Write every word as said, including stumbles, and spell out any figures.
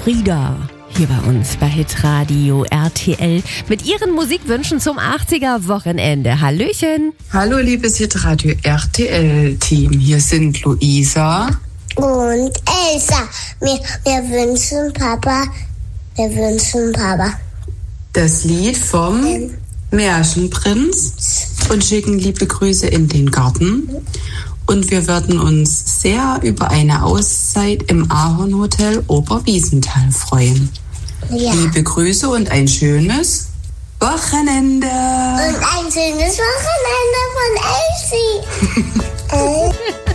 Frieda. Hier bei uns bei Hitradio R T L mit ihren Musikwünschen zum achtziger-Wochenende. Hallöchen. Hallo liebes Hitradio R T L-Team. Hier sind Luisa und Elsa. Wir, wir wünschen Papa, wir wünschen Papa das Lied vom ähm. Märchenprinz und schicken liebe Grüße in den Garten. Und wir würden uns sehr über eine Auszeit im Ahornhotel Oberwiesenthal freuen. Ja. Liebe Grüße und ein schönes Wochenende. Und ein schönes Wochenende von Elsie.